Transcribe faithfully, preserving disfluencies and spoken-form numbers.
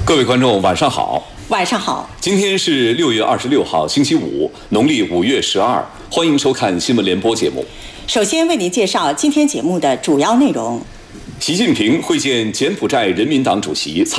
各位观众，晚上好。 晚上好。 今天是六月二十六号，星期五，农历五月十二。欢迎收看新闻联播节目。 首先为您介绍今天节目的主要内容： 习近平会见柬埔寨人民党主席。